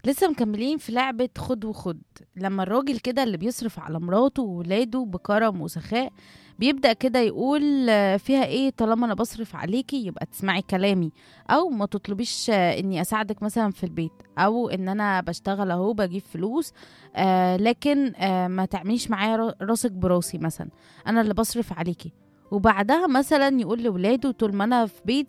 لسه مكملين في لعبة خد وخد. لما الراجل كده اللي بيصرف على مراته وولاده بكرم وسخاء بيبدأ كده يقول فيها ايه؟ طالما انا بصرف عليكي يبقى تسمعي كلامي، او ما تطلبيش اني اساعدك مثلا في البيت، او ان انا بشتغل اهو بجيب فلوس، لكن ما تعمليش معايا راسك براسي مثلا، انا اللي بصرف عليكي. وبعدها مثلا يقول لولاده طول ما انا في بيتي